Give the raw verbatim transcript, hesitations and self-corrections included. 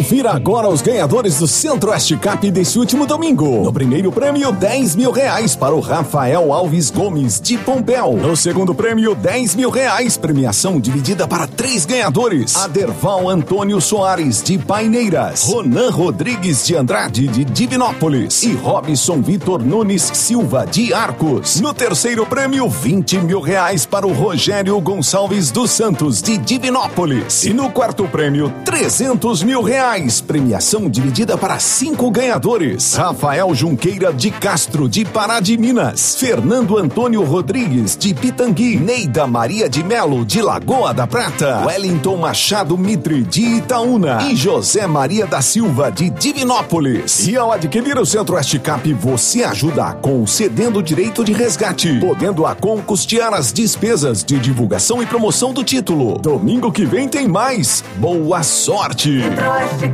Confira agora os ganhadores do Centro-Oeste Cup desse último domingo. No primeiro prêmio, dez mil reais para o Rafael Alves Gomes, de Pompéu. No segundo prêmio, dez mil reais, premiação dividida para três ganhadores. Aderval Antônio Soares, de Paineiras. Ronan Rodrigues de Andrade, de Divinópolis. E Robson Vitor Nunes Silva, de Arcos. No terceiro prêmio, vinte mil reais para o Rogério Gonçalves dos Santos, de Divinópolis. E no quarto prêmio, trezentos mil reais, premiação dividida para cinco ganhadores. Rafael Junqueira de Castro, de Pará de Minas. Fernando Antônio Rodrigues, de Pitangui. Neida Maria de Melo, de Lagoa da Prata. Wellington Machado Mitre, de Itaúna. E José Maria da Silva, de Divinópolis. E ao adquirir o Centro-Oeste Cup, você ajuda a Com cedendo o direito de resgate, podendo a Com custear as despesas de divulgação e promoção do título. Domingo que vem tem mais. Boa sorte!